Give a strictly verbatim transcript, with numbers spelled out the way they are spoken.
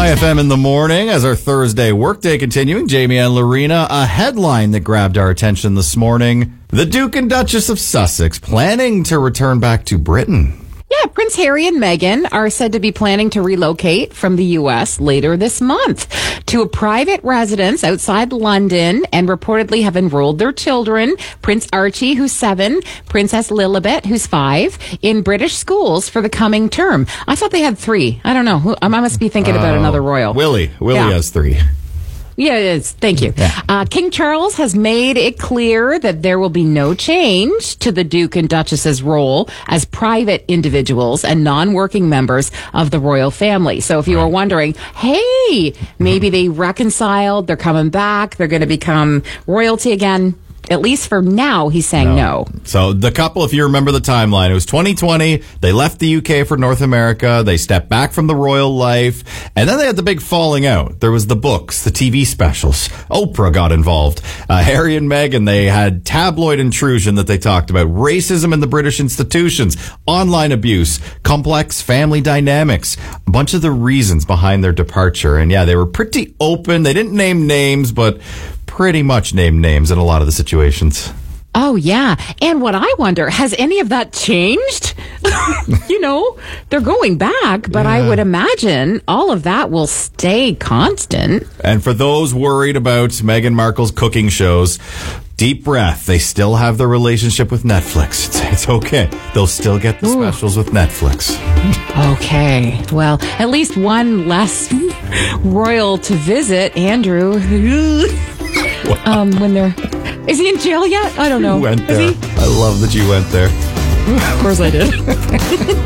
Chai F M in the morning as our Thursday workday continuing. Jamie and Lorena, a headline that grabbed our attention this morning. The Duke and Duchess of Sussex planning to return back to Britain. Yeah, Prince Harry and Meghan are said to be planning to relocate from the U S later this month to a private residence outside London and reportedly have enrolled their children, Prince Archie, who's seven, Princess Lilibet, who's five, in British schools for the coming term. I thought they had three. I don't know. Who- I must be thinking about Uh, another royal. Willie. Willie Yeah. has three. Yeah, it is. Thank you. Yeah. Uh, King Charles has made it clear that there will be no change to the Duke and Duchess's role as private individuals and non-working members of the royal family. So if you were wondering, hey, maybe they reconciled, they're coming back, they're going to become royalty again. At least for now, he's saying no. So the couple, if you remember the timeline, it was twenty twenty. They left the U K for North America. They stepped back from the royal life. And then they had the big falling out. There was the books, the T V specials. Oprah got involved. Uh, Harry and Meghan, they had tabloid intrusion that they talked about. Racism in the British institutions. Online abuse. Complex family dynamics. A bunch of the reasons behind their departure. And yeah, they were pretty open. They didn't name names, but pretty much named names in a lot of the situations. Oh, yeah. And what I wonder, has any of that changed? You know, they're going back, but yeah. I would imagine all of that will stay constant. And for those worried about Meghan Markle's cooking shows, deep breath. They still have their relationship with Netflix. It's, it's okay. They'll still get the Ooh. specials with Netflix. Okay. Well, at least one less royal to visit. Andrew. Wow. Um, when they're... Is he in jail yet? I don't know. You went there. Is he? I love that you went there. Of course I did.